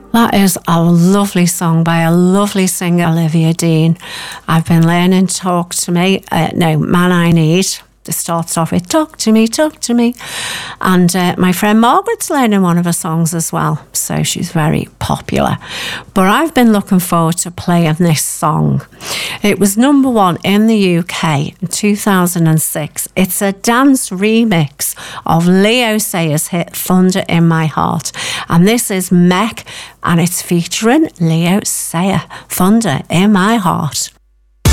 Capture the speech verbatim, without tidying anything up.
That is a lovely song by a lovely singer, Olivia Dean. I've been learning Talk to Me. Uh, no, Man I Need. It starts off with Talk to Me, Talk to Me. And uh, my friend Margaret's learning one of her songs as well. So she's very popular. But I've been looking forward to playing this song. It was number one in the U K in two thousand six. It's a dance remix of Leo Sayer's hit Thunder in My Heart. And this is Mech, and it's featuring Leo Sayer, Thunder in My Heart.